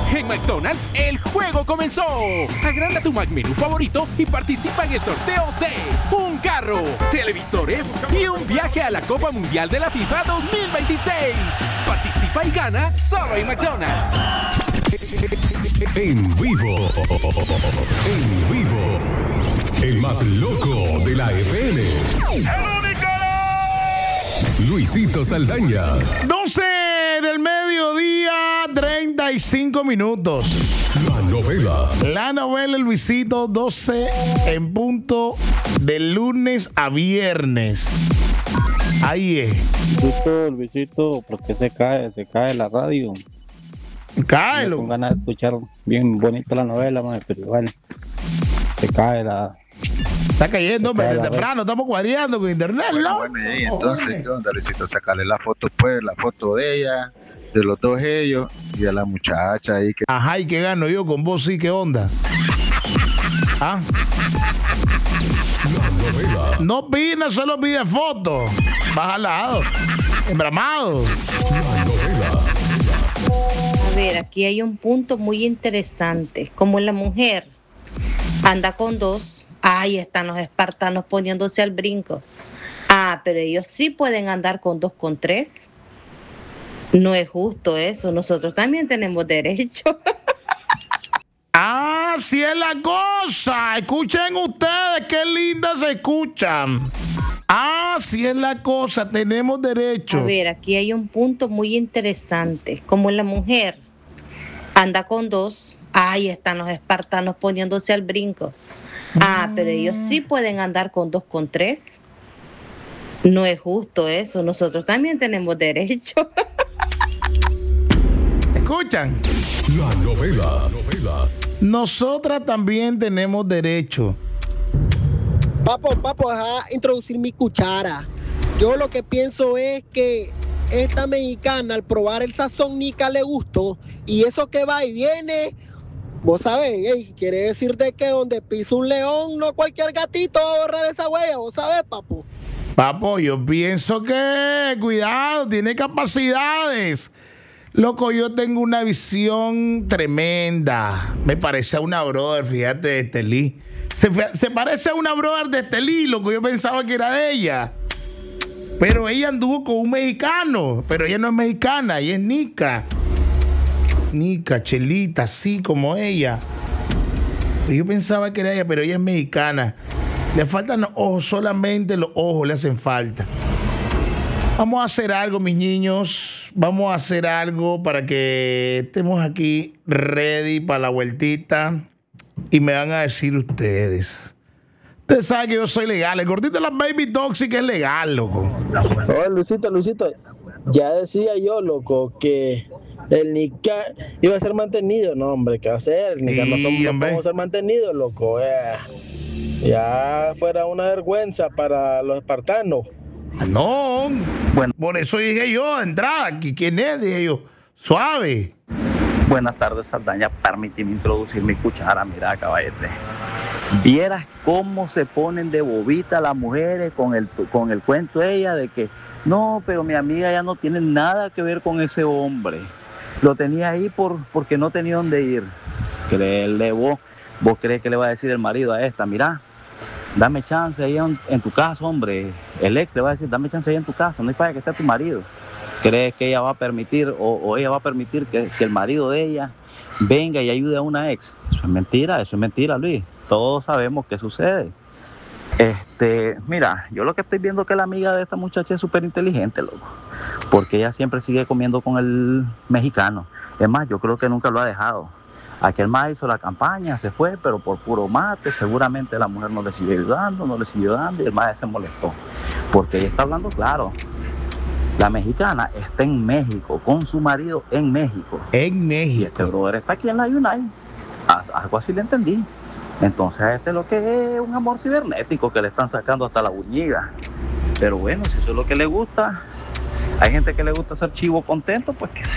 En McDonald's, el juego comenzó. Agranda tu McMenú favorito y participa en el sorteo de un carro, televisores y un viaje a la Copa Mundial de la FIFA 2026. Participa y gana solo en McDonald's. En vivo. En vivo. El más loco de la FM. Luisito Saldaña. 12 del mediodía, 35 minutos. La novela El Luisito, 12 en punto de lunes a viernes. Ahí es. Luisito, ¿por qué se cae la radio? Cáelo. Con ganas de escuchar bien bonita la novela, man, pero bueno, se cae la... Está cayendo, pero temprano, estamos cuadreando con internet, ¿no? Bueno, y entonces, ¿qué onda, Luisito? Sacarle la foto, pues, la foto de ella, de los dos ellos, y de la muchacha ahí que... Ajá, ¿y qué gano yo con vos? Sí, ¿qué onda? ¿Ah? No pide, solo pide foto. Baja al lado. Embramado. A ver, aquí hay un punto muy interesante. Como la mujer anda con dos, ahí están los espartanos poniéndose al brinco. Ah, pero ellos sí pueden andar con dos, con tres. No es justo eso. Nosotros también tenemos derecho. Así es la cosa. Escuchen ustedes, qué lindas se escuchan. Así es la cosa, tenemos derecho. A ver, aquí hay un punto muy interesante. Como la mujer anda con dos, ahí están los espartanos poniéndose al brinco. Ah, pero ellos sí pueden andar con dos, con tres. No es justo eso. Nosotros también tenemos derecho. ¿Escuchan? La novela. Nosotras también tenemos derecho. Papo, deja introducir mi cuchara. Yo lo que pienso es que esta mexicana al probar el sazón nica le gustó y eso que va y viene, vos sabés, quiere decirte que donde pisa un león no cualquier gatito va a borrar esa huella, vos sabés, papo. Papo, yo pienso que, cuidado, tiene capacidades. Loco, yo tengo una visión tremenda. Me parece a una brother, fíjate, de Estelí. Se parece a una brother de Estelí, loco. Yo pensaba que era de ella. Pero ella anduvo con un mexicano. Pero ella no es mexicana, ella es nica. Nica, Chelita, así como ella. Yo pensaba que era ella, pero ella es mexicana. Le faltan los ojos, solamente los ojos le hacen falta. Vamos a hacer algo, mis niños. Vamos a hacer algo para que estemos aquí ready para la vueltita. Y me van a decir ustedes. Ustedes saben que yo soy legal. El gordito de la Baby Toxic es legal, loco. Oye, Luisito. Ya decía yo, loco, que el Nica iba a ser mantenido. No, hombre, ¿qué va a ser? El Nica no vamos a ser mantenidos, loco. Ya fuera una vergüenza para los espartanos. No, bueno, por eso dije yo, de entrada, ¿quién es? Dije yo, suave. Buenas tardes, Saldaña, permíteme introducir mi cuchara, mira, caballete. Vieras cómo se ponen de bobita las mujeres con el cuento de ella de que, no, pero mi amiga ya no tiene nada que ver con ese hombre. Lo tenía ahí porque no tenía dónde ir. Créele vos crees que le va a decir el marido a esta, mira, dame chance ahí en tu casa, hombre. El ex le va a decir, dame chance ahí en tu casa, no es para que esté tu marido. ¿Crees que ella va a permitir o ella va a permitir que el marido de ella venga y ayude a una ex? Eso es mentira, Luis. Todos sabemos qué sucede. Mira, yo lo que estoy viendo es que la amiga de esta muchacha es súper inteligente, loco. Porque ella siempre sigue comiendo con el mexicano. Es más, yo creo que nunca lo ha dejado. Aquel más hizo la campaña, se fue, pero por puro mate, seguramente la mujer no le siguió ayudando y el más se molestó. Porque ella está hablando claro. La mexicana está en México, con su marido en México. Y este brother está aquí en la Yunay. Algo así le entendí. Entonces a lo que es un amor cibernético que le están sacando hasta la uñiga. Pero bueno, si eso es lo que le gusta, hay gente que le gusta ser chivo contento, pues que